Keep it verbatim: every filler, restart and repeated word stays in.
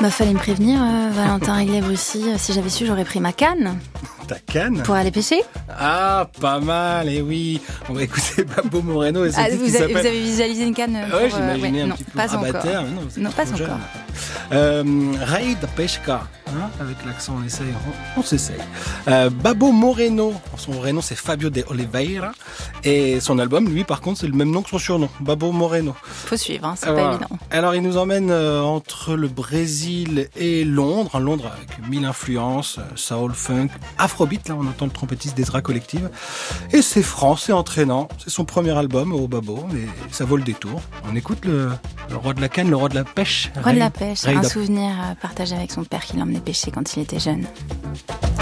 Bah, fallait me prévenir, euh, Valentin Réglé-Brussy. Si j'avais su, j'aurais pris ma canne. Ta canne? Pour aller pêcher. Ah, pas mal, et eh oui. On va écouter Babo Moreno et ah, vous, vous, avez, vous avez visualisé une canne pour, Oui, j'imaginais euh, ouais, un non, petit peu pas à encore. terre, mais non, non pas jeune. encore. Euh, Rei da Pesca, hein, avec l'accent, on essaye, on, on s'essaye. Euh, Babo Moreno, son vrai nom c'est Fabio de Oliveira, et son album, lui, par contre, c'est le même nom que son surnom, Babo Moreno. Faut suivre, hein, c'est Alors, pas évident. Alors, il nous emmène euh, entre le Brésil et Londres, Londres avec mille influences, euh, soul, funk, afrobeat, là on entend le trompettiste d'Ezra Collective, et c'est franc, c'est entraînant, c'est son premier album au Babo, mais ça vaut le détour. On écoute le, le roi de la canne, le roi de la pêche. Roi de la pêche, Rei un da... souvenir partagé avec son père qui l'emmenait pêcher quand il était jeune.